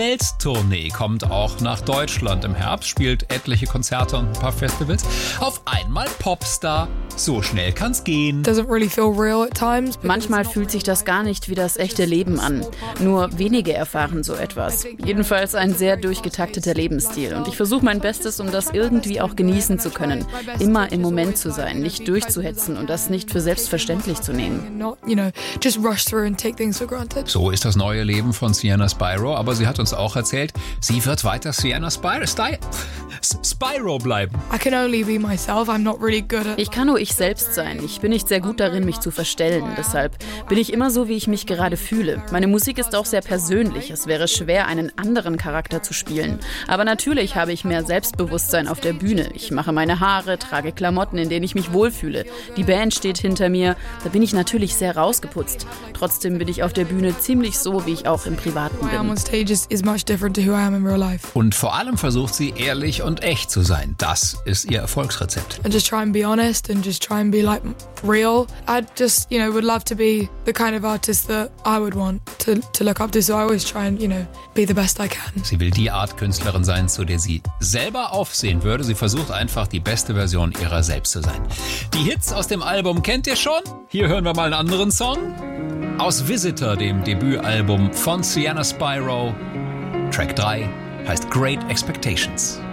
Welttournee, kommt auch nach Deutschland im Herbst, spielt etliche Konzerte und ein paar Festivals. Auf einmal Popstar. So schnell kann's gehen. Manchmal fühlt sich das gar nicht wie das echte Leben an. Nur wenige erfahren so etwas. Jedenfalls ein sehr durchgetakteter Lebensstil. Und ich versuche mein Bestes, um das irgendwie auch genießen zu können. Immer im Moment zu sein, nicht durchzuhetzen und das nicht für selbstverständlich zu nehmen. So ist das neue Leben von Sienna Spyro, aber sie hat uns auch erzählt, sie wird weiter Sienna Spyro bleiben. Ich kann nur ich selbst sein. Ich bin nicht sehr gut darin, mich zu verstellen. Deshalb bin ich immer so, wie ich mich gerade fühle. Meine Musik ist auch sehr persönlich. Es wäre schwer, einen anderen Charakter zu spielen. Aber natürlich habe ich mehr Selbstbewusstsein auf der Bühne. Ich mache meine Haare, trage Klamotten, in denen ich mich wohlfühle. Die Band steht hinter mir. Da bin ich natürlich sehr rausgeputzt. Trotzdem bin ich auf der Bühne ziemlich so, wie ich auch im Privaten bin. Und vor allem versucht sie, ehrlich und echt zu sein. Das ist ihr Erfolgsrezept. And just try and be honest and just try and be like real. I just, would love to be the kind of artist that I would want to look up to. So I always try and, be the best I can. Sie will die Art Künstlerin sein, zu der sie selber aufsehen würde. Sie versucht einfach, die beste Version ihrer selbst zu sein. Die Hits aus dem Album kennt ihr schon? Hier hören wir mal einen anderen Song. Aus Visitor, dem Debütalbum von Sienna Spyro. Track 3 heißt Great Expectations.